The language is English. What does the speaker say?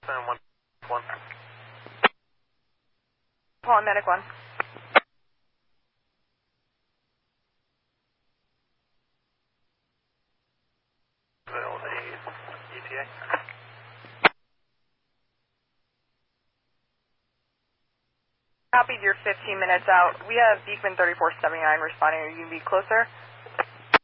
1. Paul, medic 1. ETA. Copied, you're 15 minutes out. We have Beekman 3479 responding. Are you going to be closer?